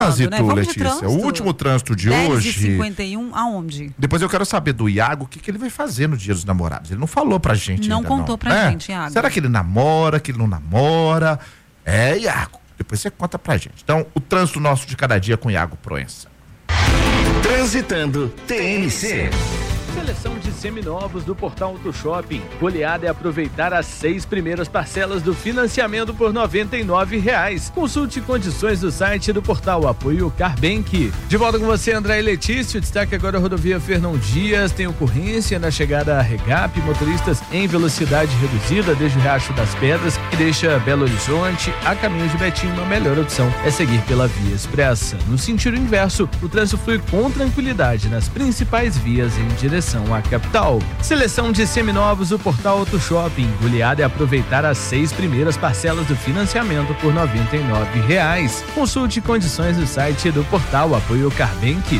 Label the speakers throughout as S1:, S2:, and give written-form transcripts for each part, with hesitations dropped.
S1: Trânsito,
S2: né? Vamos
S1: Letícia.
S2: de trânsito.
S1: O último trânsito de hoje.
S2: 10h51, aonde?
S1: Depois eu quero saber do Iago o que ele vai fazer no Dia dos Namorados. Ele não falou pra gente
S2: Não
S1: ainda,
S2: contou pra gente, Iago.
S1: Será que ele namora, que ele não namora? Iago, depois você conta pra gente. Então, o trânsito nosso de cada dia com Iago Proença.
S3: Transitando TNC.
S4: Seleção de seminovos do Portal Auto Shopping. Goleada é aproveitar as 6 primeiras parcelas do financiamento por R$ 99. Consulte condições do site do portal Apoio Carbank. De volta com você, André e Letícia. O destaque agora é a rodovia Fernão Dias. Tem ocorrência na chegada a Regap. Motoristas em velocidade reduzida desde o Riacho das Pedras, que deixa Belo Horizonte a caminho de Betim. Uma melhor opção é seguir pela via expressa. No sentido inverso, o trânsito flui com tranquilidade nas principais vias em direção à capital. Seleção de seminovos do Portal Auto Shopping. Goleada é aproveitar as 6 primeiras parcelas do financiamento por R$ 99. Consulte condições no site do portal Apoio Carbank.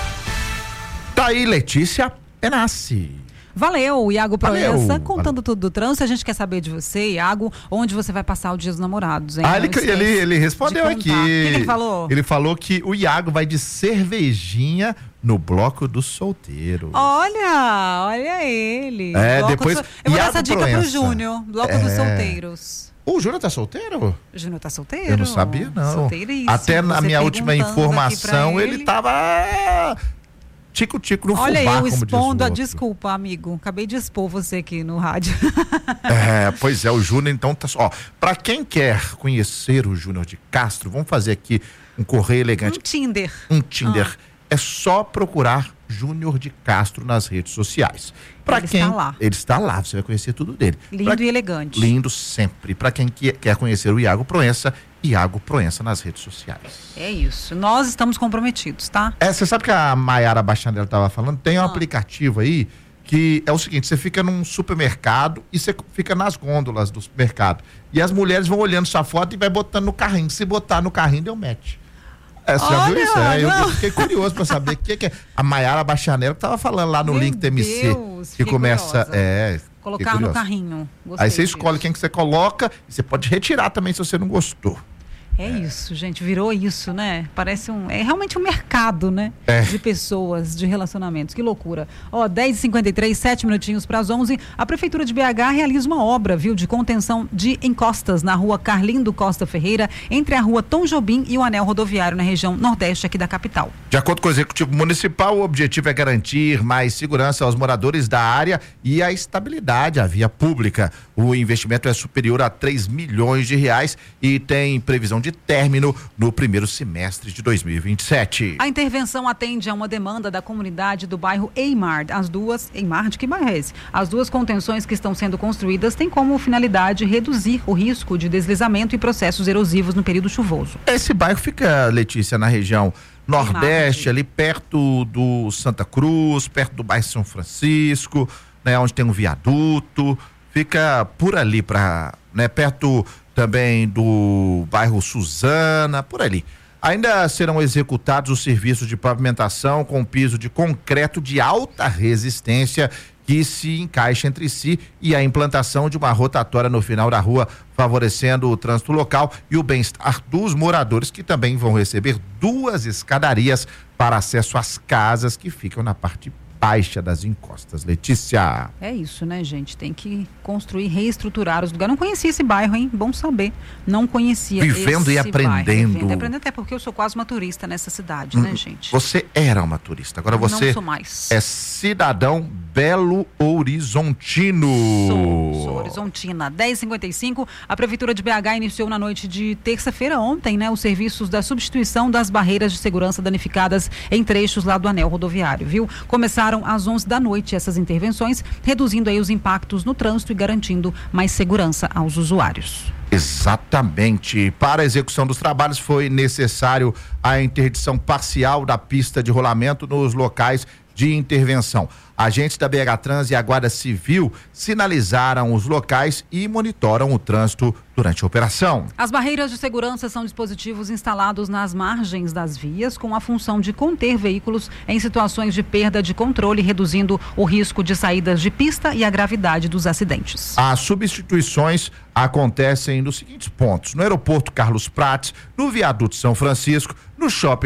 S1: Tá aí, Letícia Penassi.
S2: Valeu, Iago Proença,
S1: Valeu.
S2: contando tudo do trânsito. A gente quer saber de você, Iago, onde você vai passar o Dia dos Namorados, hein?
S1: Ele respondeu aqui.
S2: O que ele falou?
S1: Ele falou que o Iago vai de cervejinha no bloco dos solteiros.
S2: Olha ele.
S1: Depois...
S2: Eu vou dar
S1: Iago
S2: essa dica
S1: Proença.
S2: pro Júnior, bloco dos solteiros.
S1: O Júnior tá solteiro?
S2: O Júnior tá solteiro?
S1: Eu não sabia, não.
S2: Solteiríssimo.
S1: Até na
S2: Você
S1: minha última
S2: perguntando
S1: informação,
S2: aqui pra
S1: ele tava... Tico-tico no fubá,
S2: Olha, eu
S1: como diz o
S2: expondo,
S1: outro.
S2: Desculpa, amigo, acabei de expor você aqui no rádio.
S1: Pois é, o Júnior então tá só. Pra quem quer conhecer o Júnior de Castro, vamos fazer aqui um correio elegante.
S2: Um
S1: Tinder. É só procurar Júnior de Castro nas redes sociais. Pra
S2: Ele
S1: quem
S2: está lá.
S1: Ele está lá, você vai conhecer tudo dele.
S2: Lindo e elegante.
S1: Lindo sempre. Pra quem quer conhecer o Iago Proença, Iago Proença nas redes sociais.
S2: É isso. Nós estamos comprometidos, tá?
S1: Você sabe que a Maiara Bachanella estava falando? Tem um aplicativo aí que é o seguinte: você fica num supermercado e você fica nas gôndolas do supermercado. E as mulheres vão olhando sua foto e vai botando no carrinho. Se botar no carrinho, deu match. Você já viu isso? Eu fiquei curioso para saber o que é. A Maiara Bachanella que estava falando lá no
S2: Meu
S1: link TMC.
S2: Deus,
S1: que começa.
S2: curiosa. Colocar no carrinho. Gostei
S1: aí você
S2: disso.
S1: escolhe quem que você coloca e você pode retirar também se você não gostou.
S2: É isso, gente, virou isso, né? Parece é realmente um mercado, né? De pessoas, de relacionamentos, que loucura. 10h53, 7 minutinhos para as 11, a Prefeitura de BH realiza uma obra, de contenção de encostas na rua Carlindo Costa Ferreira, entre a rua Tom Jobim e o anel rodoviário na região nordeste aqui da capital.
S1: De acordo com o Executivo Municipal, o objetivo é garantir mais segurança aos moradores da área e a estabilidade à via pública. O investimento é superior a R$3 milhões e tem previsão de término no primeiro semestre de 2027.
S2: A intervenção atende a uma demanda da comunidade do bairro Eimar. Eimar, de que bairro é esse? As duas contenções que estão sendo construídas têm como finalidade reduzir o risco de deslizamento e processos erosivos no período chuvoso.
S1: Esse bairro fica, Letícia, na região nordeste, ali perto do Santa Cruz, perto do bairro São Francisco, né, onde tem um viaduto, fica por ali, perto também do bairro Suzana, por ali. Ainda serão executados os serviços de pavimentação com piso de concreto de alta resistência que se encaixa entre si e a implantação de uma rotatória no final da rua, favorecendo o trânsito local e o bem-estar dos moradores, que também vão receber 2 escadarias para acesso às casas que ficam na parte baixa das encostas. Letícia.
S2: É isso, né, gente? Tem que construir, reestruturar os lugares. Não conhecia esse bairro, hein? Bom saber. Não conhecia
S1: Vivendo e aprendendo.
S2: Vivendo e aprendendo, até porque eu sou quase uma turista nessa cidade, né, gente?
S1: Você era uma turista, agora você
S2: não sou mais.
S1: É cidadão Belo Horizontino.
S2: Sou horizontina. 10h55, a Prefeitura de BH iniciou na noite de terça-feira, ontem, né, os serviços da substituição das barreiras de segurança danificadas em trechos lá do anel rodoviário, viu? Começaram às 11 da noite essas intervenções, reduzindo aí os impactos no trânsito e garantindo mais segurança aos usuários.
S1: Exatamente. Para a execução dos trabalhos foi necessário a interdição parcial da pista de rolamento nos locais de intervenção. Agentes da BH Trans e a Guarda Civil sinalizaram os locais e monitoram o trânsito durante a operação.
S2: As barreiras de segurança são dispositivos instalados nas margens das vias com a função de conter veículos em situações de perda de controle, reduzindo o risco de saídas de pista e a gravidade dos acidentes.
S1: As substituições acontecem nos seguintes pontos: no aeroporto Carlos Prates, no viaduto São Francisco, no shopping